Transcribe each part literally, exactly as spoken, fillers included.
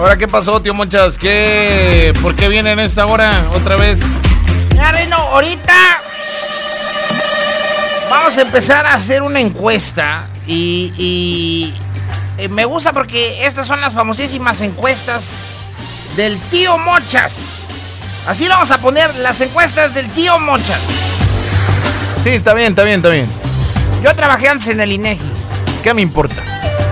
Ahora, ¿qué pasó, tío Monchas? ¿Qué? ¿Por qué viene en esta hora otra vez? Ya, Rino, ahorita vamos a empezar a hacer una encuesta y, y eh, me gusta porque estas son las famosísimas encuestas del tío Monchas. Así lo vamos a poner, las encuestas del tío Monchas. Sí, está bien, está bien, está bien. Yo trabajé antes en el INEGI. ¿Qué me importa?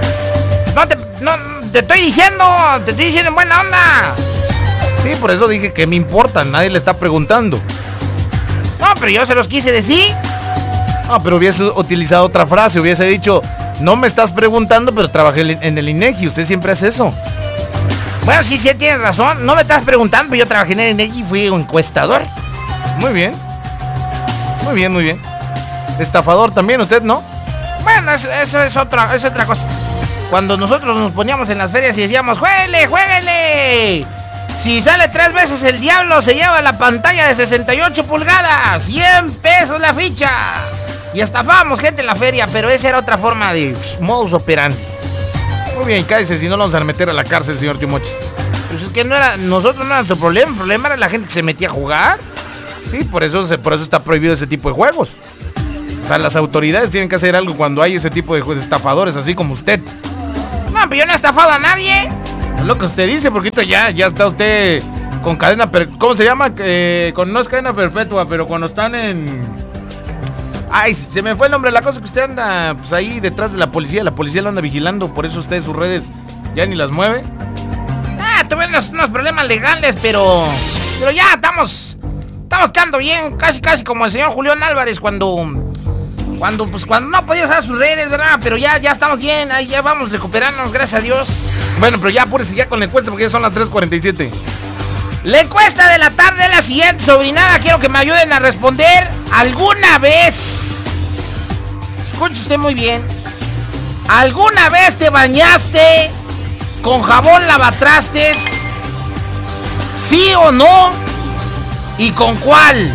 No te, no, te estoy diciendo, te estoy diciendo en buena onda. Sí, por eso dije que me importa, nadie le está preguntando. No, pero yo se los quise decir. No, pero hubiese utilizado otra frase, hubiese dicho, no me estás preguntando, pero trabajé en el INEGI, usted siempre hace eso. Bueno, sí, sí, tienes razón, no me estás preguntando, pero yo trabajé en el INEGI y fui un encuestador. Muy bien, muy bien, muy bien. Estafador también, ¿usted no? Bueno, eso, eso es, otra, es otra cosa. Cuando nosotros nos poníamos en las ferias y decíamos, ¡jueguele, jueguele! Si sale tres veces el diablo, se lleva la pantalla de sesenta y ocho pulgadas, cien pesos la ficha. Y estafábamos gente en la feria, pero esa era otra forma de modus operandi. Muy bien, cállese, si no lo vamos a meter a la cárcel, señor Timoches. Pues es que no era, nosotros no era nuestro problema, el problema era la gente que se metía a jugar. Sí, por eso, por eso está prohibido ese tipo de juegos. O sea, las autoridades tienen que hacer algo cuando hay ese tipo de estafadores, así como usted. No, pero yo no he estafado a nadie. Es lo que usted dice, porque ya, ya está usted con cadena per... ¿Cómo se llama? Eh, con, no es cadena perpetua, pero cuando están en... Ay, se me fue el nombre. La cosa es que usted anda pues, ahí detrás de la policía. La policía lo anda vigilando, por eso usted sus redes ya ni las mueve. Ah, tuve unos, unos problemas legales, pero... Pero ya estamos... Estamos quedando bien, casi casi como el señor Julián Álvarez cuando... Cuando, pues, cuando no podía usar sus redes, ¿verdad? Pero ya, ya estamos bien, ahí ya vamos recuperarnos, gracias a Dios. Bueno, pero ya apúrese ya con la encuesta porque ya son las tres cuarenta y siete. La encuesta de la tarde es la siguiente, sobrinada. Quiero que me ayuden a responder. ¿Alguna vez... Escuche usted muy bien. ¿Alguna vez te bañaste con jabón lavatrastes? ¿Sí o no? ¿Y con cuál?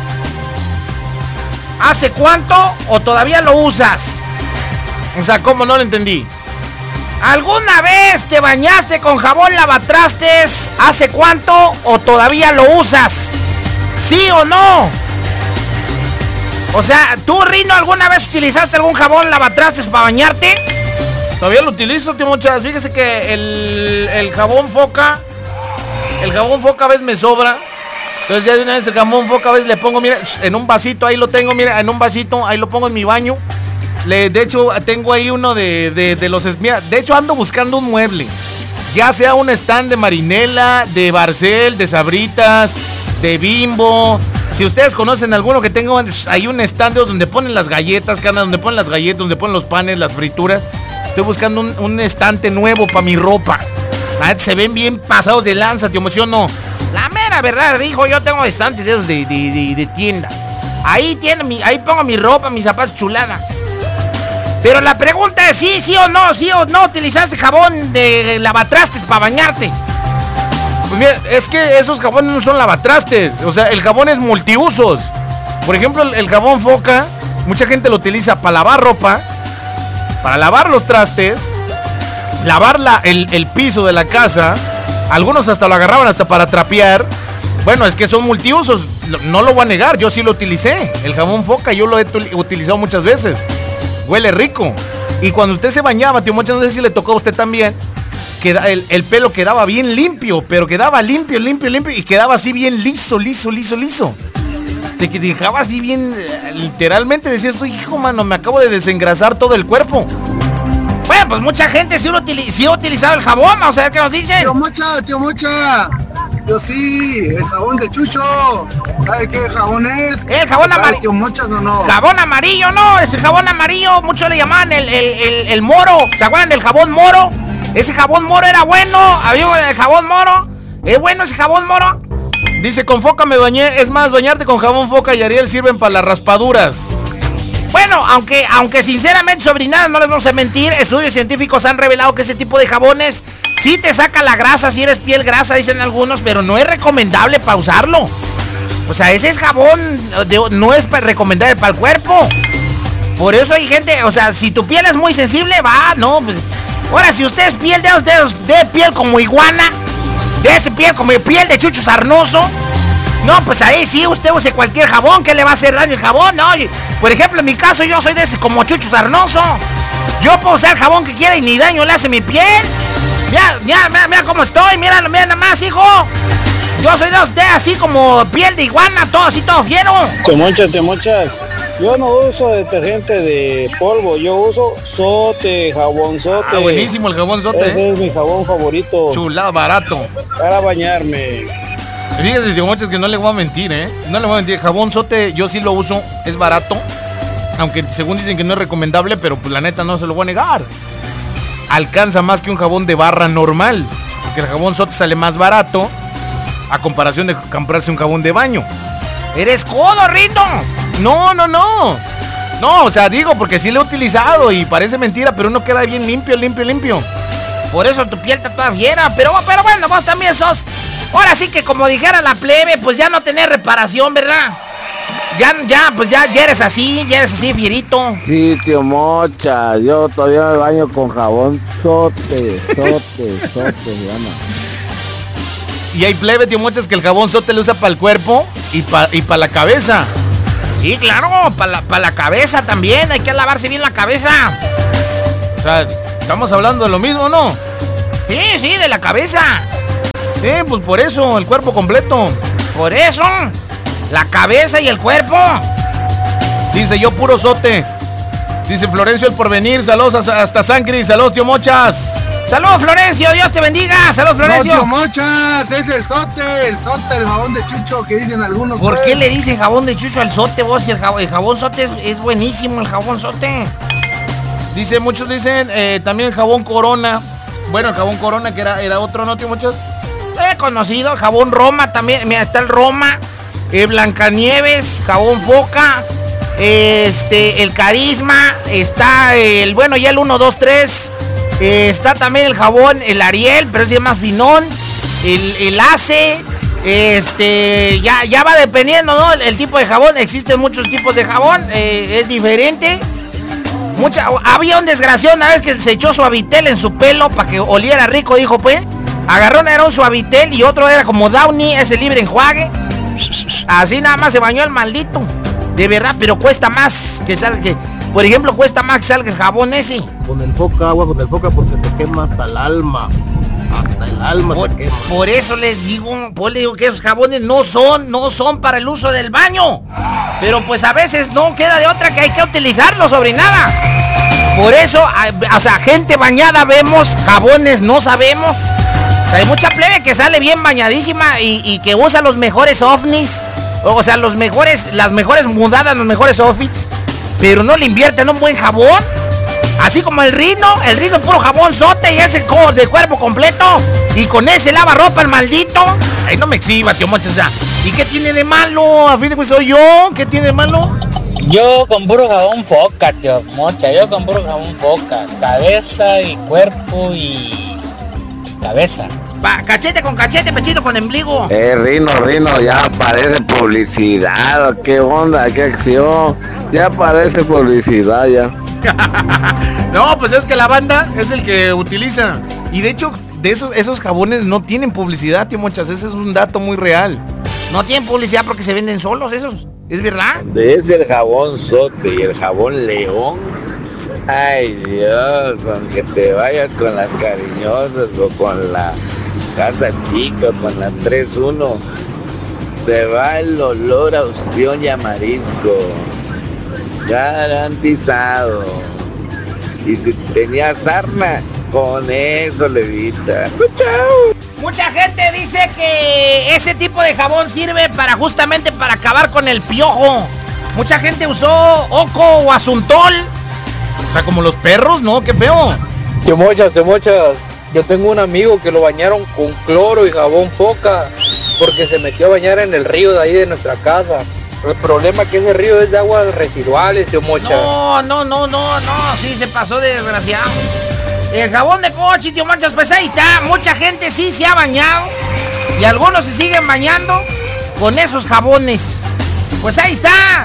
¿Hace cuánto o todavía lo usas? O sea, ¿cómo? No lo entendí. ¿Alguna vez te bañaste con jabón lavatrastes? ¿Hace cuánto o todavía lo usas? ¿Sí o no? O sea, ¿tú, Rino, alguna vez utilizaste algún jabón lavatrastes para bañarte? Todavía lo utilizo, tío Monchas. Fíjese que el, el jabón Foca, el jabón Foca a veces me sobra. Entonces ya de una vez el jabón Foca a veces le pongo, mira, en un vasito, ahí lo tengo, mira, en un vasito, ahí lo pongo en mi baño. Le, de hecho, tengo ahí uno de, de, de los... Mira, de hecho, ando buscando un mueble. Ya sea un stand de Marinela, de Barcel, de Sabritas, de Bimbo. Si ustedes conocen alguno que tenga, hay un stand de donde ponen las galletas, carnal, donde ponen las galletas, donde ponen los panes, las frituras. Estoy buscando un, un estante nuevo para mi ropa. La gente se ven bien pasados de lanza, te emociono. La mera verdad, dijo, yo tengo estantes esos de, de, de, de tienda. Ahí tiene mi, ahí pongo mi ropa, mis zapatos chulada. Pero la pregunta es sí, sí o no, sí o no utilizaste jabón de lavatrastes para bañarte. Pues mira, es que esos jabones no son lavatrastes. O sea, el jabón es multiusos. Por ejemplo, el, el jabón Foca, mucha gente lo utiliza para lavar ropa, para lavar los trastes, lavar la, el, el piso de la casa. Algunos hasta lo agarraban hasta para trapear. Bueno, es que son multiusos, no lo voy a negar, yo sí lo utilicé. El jabón Foca yo lo he utilizado muchas veces. Huele rico. Y cuando usted se bañaba, tío Monchas, no sé si le tocó a usted también, queda, el, el pelo quedaba bien limpio, pero quedaba limpio, limpio, limpio, y quedaba así bien liso, liso, liso, liso. Te dejaba así bien, literalmente decías, hijo, mano, me acabo de desengrasar todo el cuerpo. Bueno, pues mucha gente sí, utili- sí ha utilizado el jabón, vamos a ver qué nos dicen. Tío Mocha, tío Mocha. Yo sí, el jabón de Chucho. ¿Sabe qué jabón es? El jabón amarillo. ¿Tío Mochas o no? Jabón amarillo, no, ese jabón amarillo, muchos le llamaban el, el, el, el moro. ¿Se acuerdan del jabón moro? Ese jabón moro era bueno, había el jabón moro. ¿Es bueno ese jabón moro? Dice, con Foca me bañé, es más, bañarte con jabón Foca y Ariel sirven para las raspaduras. Bueno, aunque, aunque sinceramente, sobrinadas, no les vamos a mentir, estudios científicos han revelado que ese tipo de jabones sí te saca la grasa, si eres piel grasa, dicen algunos, pero no es recomendable para usarlo. O sea, ese es jabón, de, no es recomendable para el cuerpo. Por eso hay gente, o sea, si tu piel es muy sensible, va, no, pues, Ahora, si usted es piel de los dedos, de piel como iguana, de ese piel como piel de chucho sarnoso, no, pues ahí sí, usted use cualquier jabón, que le va a hacer daño el jabón, ¿no? Por ejemplo, en mi caso, yo soy de ese como chucho sarnoso. Yo puedo usar el jabón que quiera y ni daño le hace mi piel. Mira, mira, mira, mira cómo estoy, mira, mira nada más, hijo. Yo soy de usted así como piel de iguana, todo así, todo fiero. Te mochas, te mochas. Yo no uso detergente de polvo, yo uso sote, jabón sote. Ah, buenísimo el jabón sote. Ese es mi jabón favorito. Chulado, barato. Para bañarme. Fíjate, tío Mochas, que no le voy a mentir, ¿eh? No le voy a mentir. Jabón sote yo sí lo uso, es barato. Aunque según dicen que no es recomendable, pero pues la neta no se lo voy a negar. Alcanza más que un jabón de barra normal. Porque el jabón sote sale más barato a comparación de comprarse un jabón de baño. ¡Eres codo, Rito! No, no, no. No, o sea, digo, porque sí lo he utilizado y parece mentira, pero uno queda bien limpio, limpio, limpio. Por eso tu piel está toda fiera. Pero, pero bueno, vos también sos... Ahora sí que como dijera la plebe, pues ya no tenés reparación, ¿verdad? Ya, ya, pues ya, ya eres así, ya eres así, fierito. Sí, tío Mocha, yo todavía me baño con jabón sote, sote, sote, se llama. Y hay plebe, tío Mochas, que el jabón sote lo usa para el cuerpo y para y pa la cabeza. Sí, claro, para la, pa la cabeza también, hay que lavarse bien la cabeza. O sea, estamos hablando de lo mismo, ¿no? Sí, sí, de la cabeza. Sí, pues por eso, el cuerpo completo. Por eso, la cabeza y el cuerpo. Dice, yo puro sote. Dice Florencio el Porvenir, saludos hasta, hasta San Cris, saludos, tío Mochas. Saludos, Florencio, Dios te bendiga. Saludos, Florencio. No, tío Mochas, es el sote, el sote, el jabón de chucho que dicen algunos. ¿Por pues. qué le dicen jabón de chucho al sote, vos? El jabón, el jabón sote es, es buenísimo, el jabón sote. Dice, muchos dicen eh, también el jabón Corona. Bueno, el jabón Corona, que era, era otro, ¿no, tío Mochas? He conocido, jabón Roma también, mira, está el Roma, eh, Blancanieves, jabón Foca, eh, este, el Carisma, está el, bueno, ya el uno, dos, tres, eh, está también el jabón, el Ariel, pero ese es más finón, el, el Ace, este, ya, ya va dependiendo, ¿no? El, el tipo de jabón, existen muchos tipos de jabón, eh, es diferente. Mucha, había un desgraciado una vez que se echó Suavitel en su pelo para que oliera rico, dijo, pues. Agarró, era un Suavitel y otro era como Downy, ese libre enjuague. Así nada más se bañó el maldito. De verdad, pero cuesta más que salga, que, por ejemplo, cuesta más que salga el jabón ese. Con el Foca, agua con el Foca porque te quema hasta el alma. Hasta el alma por, te quema. Por eso les digo, pues les digo que esos jabones no son, no son para el uso del baño. Pero pues a veces no queda de otra que hay que utilizarlos sobre nada. Por eso, o sea, gente bañada vemos, jabones no sabemos. O sea, hay mucha plebe que sale bien bañadísima y, y que usa los mejores ovnis. O sea, los mejores, las mejores mudadas, los mejores outfits. Pero no le invierten un buen jabón. Así como el Rino, el Rino es puro jabón sote y ese de cuerpo completo. Y con ese lava ropa el maldito. Ay, no me exhiba, tío Mochas. ¿Y qué tiene de malo? A fin de cuentas soy yo. ¿Qué tiene de malo? Yo con puro jabón Foca, tío Mocha. Yo con puro jabón Foca. Cabeza y cuerpo y... cabeza. Pa, cachete con cachete, pechito con ombligo. Eh, Rino, Rino, ya parece publicidad. ¿Qué onda? ¿Qué acción? Ya parece publicidad ya. No, pues es que la banda es el que utiliza. Y de hecho, de esos, esos jabones no tienen publicidad, tío Mochas. Ese es un dato muy real. No tienen publicidad porque se venden solos esos. ¿Es verdad? Es el jabón sote y el jabón león. Ay Dios, aunque te vayas con las cariñosas o con la casa chica o con la tres uno, se va el olor a ostión y a marisco. Garantizado. Y si tenía sarna, con eso le evita. ¡Chao! Mucha gente dice que ese tipo de jabón sirve para justamente para acabar con el piojo. Mucha gente usó Oco o Asuntol. O sea, como los perros, ¿no? ¡Qué feo! Te mochas, te mochas. Yo tengo un amigo que lo bañaron con cloro y jabón Foca porque se metió a bañar en el río de ahí de nuestra casa. El problema es que ese río es de aguas residuales, tío Mocha. No, no, no, no, no, sí se pasó de desgraciado. El jabón de coche, tío Mochas, pues ahí está. Mucha gente sí se ha bañado y algunos se siguen bañando con esos jabones. Pues ahí está.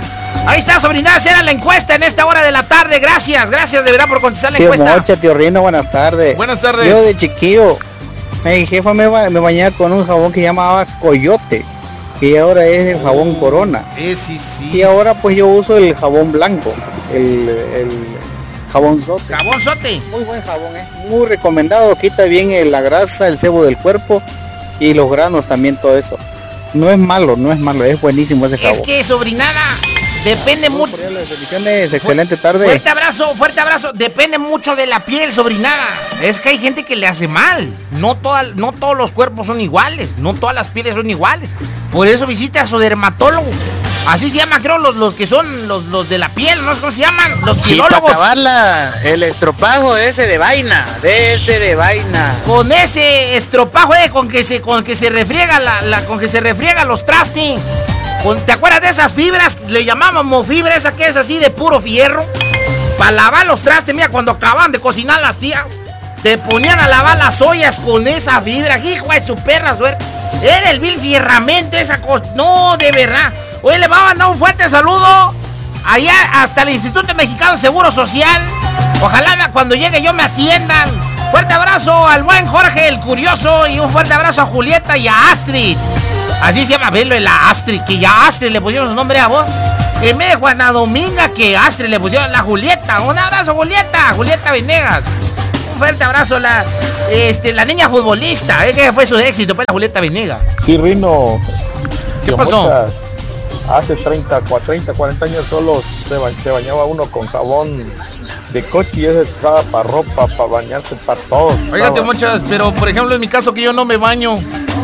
Ahí está, sobrinada, era la encuesta en esta hora de la tarde. Gracias, gracias de verdad por contestar la Tío encuesta. Mocha, tío Rino, buenas tardes. Buenas tardes. Yo de chiquillo, mi jefa me, ba- me bañaba con un jabón que llamaba Coyote, que ahora es el jabón Corona. Eh, sí, sí. Y ahora pues yo uso el jabón blanco, el, el jabón sote. Jabón sote. Muy buen jabón, es muy recomendado, quita bien eh, la grasa, el sebo del cuerpo y los granos también, todo eso. No es malo, no es malo, es buenísimo ese jabón. Es que, sobrinada, depende mucho. Bendiciones, excelente tarde. Fuerte abrazo, fuerte abrazo. Depende mucho de la piel, sobrinada. Es que hay gente que le hace mal. No, toda, no todos los cuerpos son iguales. No todas las pieles son iguales. Por eso visita a su dermatólogo. Así se llama, creo, los, los que son los, los de la piel, ¿no? ¿Cómo se llaman? Los Y para pielólogos. acabarla, el estropajo ese de vaina, de ese de vaina. Con ese estropajo, eh, con que se, con que se refriega la, la, con que se refriega los trastes. Con, ¿te acuerdas de esas fibras? Le llamábamos fibra, esa que es así de puro fierro. Para lavar los trastes, mira, cuando acababan de cocinar las tías, te ponían a lavar las ollas con esa fibra. Hijo de su perra suerte. Era el vil fierramento esa cosa. No, de verdad. Oye, le va a mandar un fuerte saludo allá hasta el Instituto Mexicano de Seguro Social. Ojalá me- cuando llegue yo me atiendan. Fuerte abrazo al buen Jorge el Curioso y un fuerte abrazo a Julieta y a Astrid. Así se llama, verlo, la Astrid, que ya a Astrid le pusieron su nombre a vos. En vez de Juana Dominga, que a Astrid le pusieron la Julieta. Un abrazo, Julieta, Julieta Venegas. Un fuerte abrazo a la, este, la niña futbolista, es que fue su éxito, pues, la Julieta Venegas. Sí, Rino. ¿Qué que pasó? muchas- hace treinta, cua- treinta, cuarenta años solo se, ba- se bañaba uno con jabón de coche y ese se usaba para ropa, para bañarse, para todos. Oígate, Estaba- muchas, pero por ejemplo en mi caso que yo no me baño.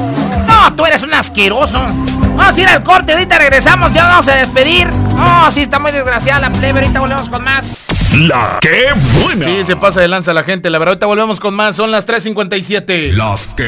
No, tú eres un asqueroso. Vamos a ir al corte, ahorita regresamos, ya vamos a despedir. No, sí, está muy desgraciada la plebe, ahorita volvemos con más. La que buena. Sí, se pasa de lanza la gente, la verdad. Ahorita volvemos con más, son las tres cincuenta y siete. Las que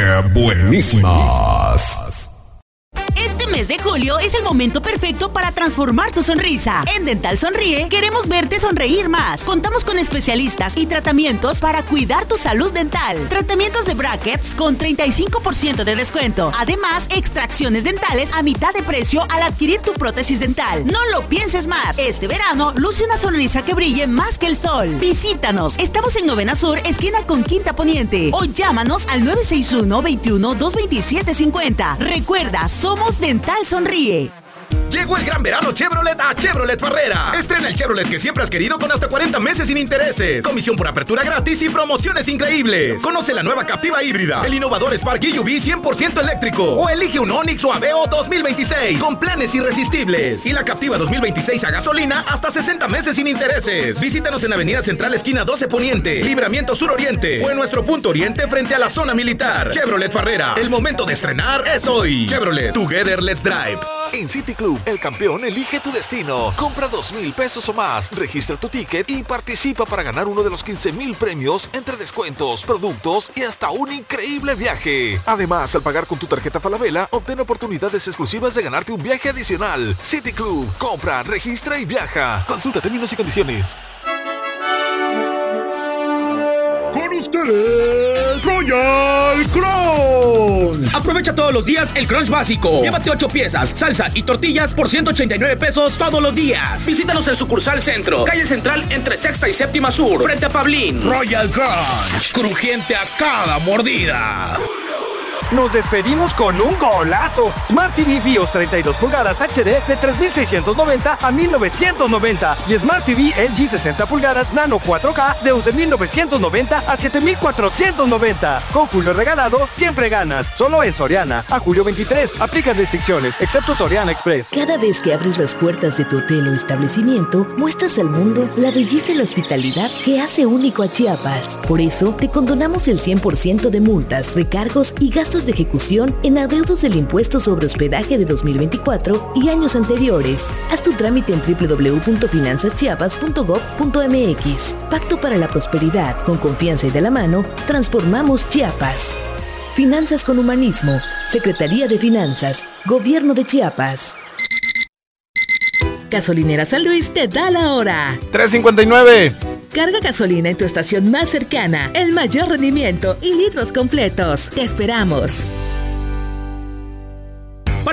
buenísimas. Este mes de julio es el momento perfecto para transformar tu sonrisa. En Dental Sonríe queremos verte sonreír más. Contamos con especialistas y tratamientos para cuidar tu salud dental. Tratamientos de brackets con treinta y cinco por ciento de descuento. Además, extracciones dentales a mitad de precio al adquirir tu prótesis dental. No lo pienses más. Este verano, luce una sonrisa que brille más que el sol. Visítanos. Estamos en Novena Sur, esquina con Quinta Poniente. O llámanos al nueve seis uno, veintiuno, dos veintisiete, cincuenta. Recuerda, somos Dental Sonríe. Llegó el gran verano Chevrolet a Chevrolet Farrera. Estrena el Chevrolet que siempre has querido con hasta cuarenta meses sin intereses, comisión por apertura gratis y promociones increíbles. Conoce la nueva Captiva híbrida, el innovador Spark E U V cien por ciento eléctrico o elige un Onix o Aveo dos mil veintiséis con planes irresistibles. Y la Captiva dos mil veintiséis a gasolina hasta sesenta meses sin intereses. Visítanos en Avenida Central esquina doce Poniente, Libramiento Sur Oriente o en nuestro punto oriente frente a la zona militar. Chevrolet Farrera, el momento de estrenar es hoy. Chevrolet, Together Let's Drive. En City Club, el campeón elige tu destino. Compra dos mil pesos o más, registra tu ticket y participa para ganar uno de los quince mil premios entre descuentos, productos y hasta un increíble viaje. Además, al pagar con tu tarjeta Falabella, obtén oportunidades exclusivas de ganarte un viaje adicional. City Club, compra, registra y viaja. Consulta términos y condiciones. Con ustedes, Royal Crunch. Aprovecha todos los días el Crunch básico. Llévate ocho piezas, salsa y tortillas por ciento ochenta y nueve pesos todos los días. Visítanos en sucursal Centro, calle Central entre Sexta y Séptima Sur, frente a Pablín. Royal Crunch, crujiente a cada mordida. Nos despedimos con un golazo. Smart T V BIOS treinta y dos pulgadas H D de tres mil seiscientos noventa a mil novecientos noventa y Smart T V L G sesenta pulgadas Nano cuatro K de once mil novecientos noventa a siete mil cuatrocientos noventa. Con Julio regalado, siempre ganas. Solo en Soriana. A julio veintitrés. Aplican restricciones, excepto Soriana Express. Cada vez que abres las puertas de tu hotel o establecimiento, muestras al mundo la belleza y la hospitalidad que hace único a Chiapas. Por eso, te condonamos el cien por ciento de multas, recargos y gastos de ejecución en adeudos del impuesto sobre hospedaje de dos mil veinticuatro y años anteriores. Haz tu trámite en doble u doble u doble u punto finanzas chiapas punto gob punto eme equis. Pacto para la prosperidad. Con confianza y de la mano, transformamos Chiapas. Finanzas con humanismo. Secretaría de Finanzas. Gobierno de Chiapas. Gasolinera San Luis te da la hora. tres cincuenta y nueve. Carga gasolina en tu estación más cercana, el mayor rendimiento y litros completos. Te esperamos.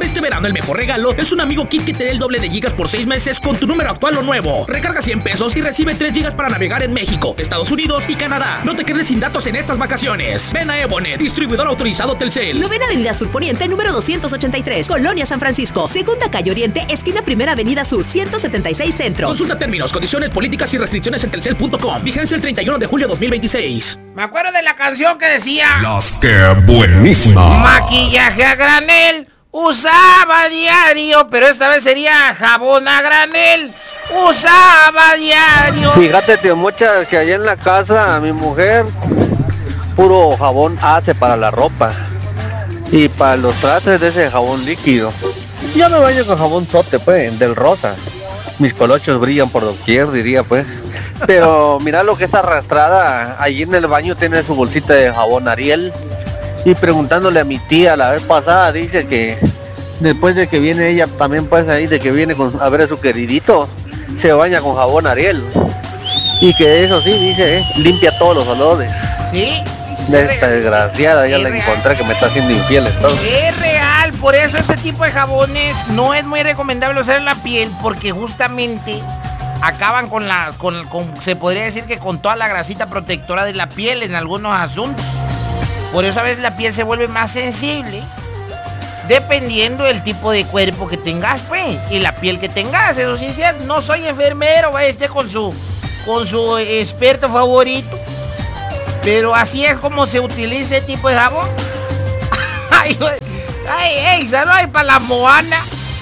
Para este verano el mejor regalo es un Amigo Kit que te dé el doble de gigas por seis meses con tu número actual o nuevo. Recarga cien pesos y recibe tres gigas para navegar en México, Estados Unidos y Canadá. No te quedes sin datos en estas vacaciones. Ven a Evonet, distribuidor autorizado Telcel. Novena Avenida Sur Poniente, número doscientos ochenta y tres, Colonia San Francisco. Segunda Calle Oriente, esquina Primera Avenida Sur, ciento setenta y seis Centro. Consulta términos, condiciones, políticas y restricciones en telcel punto com. Vigencia el treinta y uno de julio de dos mil veintiséis. Me acuerdo de la canción que decía: Las que buenísimas. maquillaje a granel, usaba diario, pero esta vez sería jabón a granel, usaba diario. Fíjate, tío, muchas que allá en la casa mi mujer puro jabón hace para la ropa y para los trastes de ese jabón líquido. Yo me baño con jabón sote, pues, del rosa. Mis colochos brillan por doquier, diría, pues. Pero mira lo que es arrastrada. Allí en el baño tiene su bolsita de jabón Ariel. Y preguntándole a mi tía la vez pasada, dice que después de que viene ella también, pues ahí de que viene con, a ver a su queridito, se baña con jabón Ariel. Y que eso sí, dice, eh, limpia todos los olores. ¿Sí? De esta desgraciada, ya la encontré que me está haciendo infiel. Entonces. Es real, por eso ese tipo de jabones no es muy recomendable usar en la piel, porque justamente acaban con las, con, con, se podría decir que con toda la grasita protectora de la piel en algunos asuntos. Por eso a veces la piel se vuelve más sensible, dependiendo del tipo de cuerpo que tengas, pues, y la piel que tengas. Eso sí es cierto, no soy enfermero, vaya este con su, con su experto favorito. Pero así es como se utiliza ese tipo de jabón. Ay, ay, ay, saludos ahí para la Moana.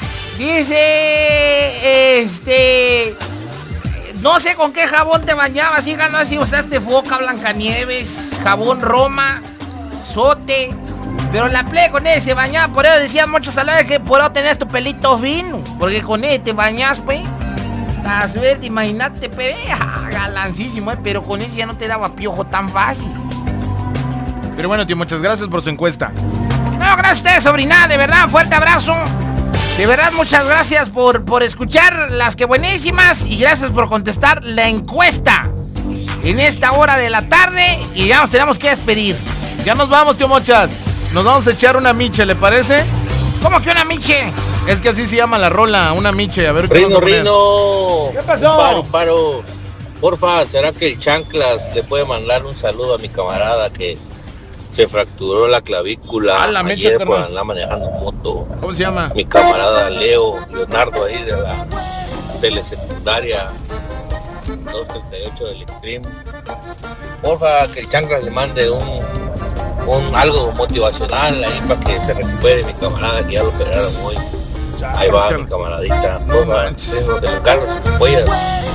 Dice, este, no sé con qué jabón te bañabas, hija, no sé si usaste Foca, Blancanieves, jabón Roma, Sote. Pero la plebe con él se bañaba, por eso decían muchos saludos que por eso tenés tu pelito fino. Porque con él te bañas, pues. A suerte, imagínate, pe, galancísimo, eh, pero con eso ya no te daba piojo tan fácil. Pero bueno, tío, muchas gracias por su encuesta. No, gracias a ustedes, sobrina, de verdad, fuerte abrazo. De verdad, muchas gracias por, por escuchar las que buenísimas y gracias por contestar la encuesta en esta hora de la tarde y ya nos tenemos que despedir. Ya nos vamos, tío Mochas. Nos vamos a echar una miche, ¿le parece? ¿Cómo que una miche? Es que así se llama la rola, una miche. A ver qué Rino, Rino. ¿Qué pasó? Paro, paro. Porfa, ¿será que el Chanclas le puede mandar un saludo a mi camarada que se fracturó la clavícula ah, la ayer mecha, por andar manejando moto? ¿Cómo se llama? Mi camarada Leo, Leonardo ahí de la telesecundaria doscientos treinta y ocho del Extreme. Porfa, que el Chanclas le mande un, un algo motivacional ahí para que se recupere mi camarada que ya lo operaron hoy. Ahí va mi camaradita. Porfa, te lo encargo si me apoyas.